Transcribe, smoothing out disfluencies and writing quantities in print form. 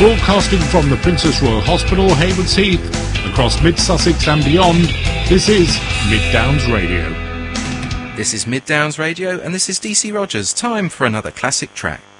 Broadcasting from the Princess Royal Hospital, Haywards Heath, across Mid-Sussex and beyond, this is Mid Downs Radio. This is Mid Downs Radio, and this is DC Rogers. Time for another classic track.